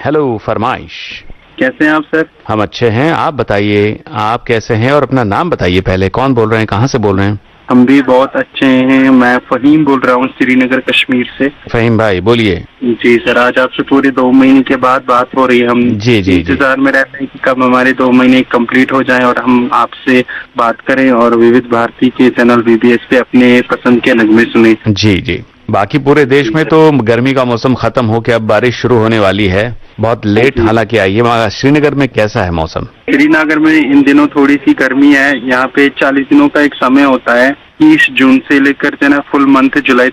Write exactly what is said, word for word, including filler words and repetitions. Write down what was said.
Hello फरमाइश। कैसे हैं आप सर? हम अच्छे हैं, आप बताइए आप कैसे हैं और अपना नाम बताइए पहले, कौन बोल रहे हैं, कहाँ से बोल रहे हैं? हम भी बहुत अच्छे हैं। मैं फहीम बोल रहा हूँ श्रीनगर कश्मीर से। फहीम भाई बोलिए। जी सर, आज आपसे पूरे दो महीने के बाद बात हो रही है। हम जी जी इंतजार में रहते हैं कि कब हमारे दो महीने कंप्लीट हो जाएं और हम आपसे बात करें और विविध भारती के चैनल वीबीएस पे अपने पसंद के नगमे सुने। जी जी। बाकी पूरे देश में तो गर्मी का मौसम खत्म होकर अब बारिश शुरू होने वाली है, बहुत लेट हालांकि आई है। वहाँ श्रीनगर में कैसा है मौसम? श्रीनगर में इन दिनों थोड़ी सी गर्मी है। यहाँ पे चालीस दिनों का एक समय होता है, तीस जून से लेकर जो है ना फुल मंथ जुलाई